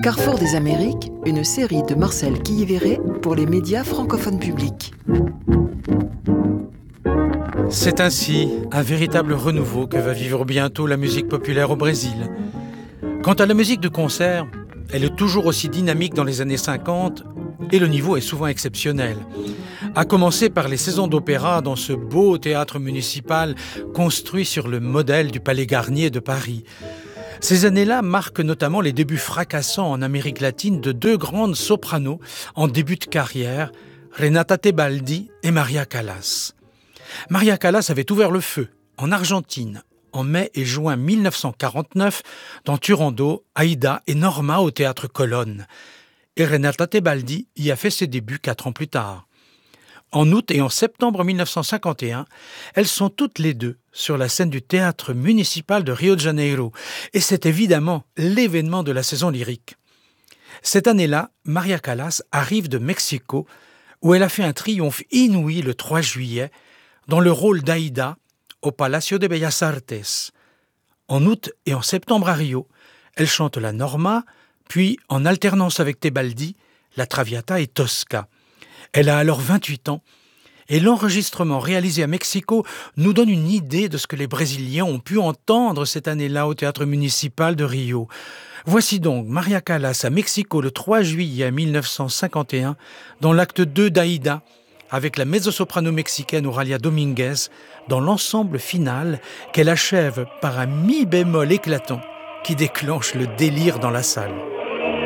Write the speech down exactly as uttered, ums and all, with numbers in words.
Carrefour des Amériques, une série de Marcel Quilliveré pour les médias francophones publics. C'est ainsi un véritable renouveau que va vivre bientôt la musique populaire au Brésil. Quant à la musique de concert, elle est toujours aussi dynamique dans les années cinquante et le niveau est souvent exceptionnel. À commencer par les saisons d'opéra dans ce beau théâtre municipal construit sur le modèle du Palais Garnier de Paris. Ces années-là marquent notamment les débuts fracassants en Amérique latine de deux grandes sopranos en début de carrière, Renata Tebaldi et Maria Callas. Maria Callas avait ouvert le feu en Argentine en mai et juin mille neuf cent quarante-neuf dans Turandot, Aïda et Norma au théâtre Colonne. Et Renata Tebaldi y a fait ses débuts quatre ans plus tard. En août et en septembre mille neuf cent cinquante et un, elles sont toutes les deux sur la scène du théâtre municipal de Rio de Janeiro. Et c'est évidemment l'événement de la saison lyrique. Cette année-là, Maria Callas arrive de Mexico, où elle a fait un triomphe inouï le trois juillet, dans le rôle d'Aïda au Palacio de Bellas Artes. En août et en septembre à Rio, elle chante la Norma, puis en alternance avec Tebaldi, la Traviata et Tosca. Elle a alors vingt-huit ans et l'enregistrement réalisé à Mexico nous donne une idée de ce que les Brésiliens ont pu entendre cette année-là au théâtre municipal de Rio. Voici donc Maria Callas à Mexico le trois juillet mille neuf cent cinquante et un dans l'acte deux d'Aïda avec la mezzo-soprano mexicaine Auralia Dominguez dans l'ensemble final qu'elle achève par un mi bémol éclatant qui déclenche le délire dans la salle.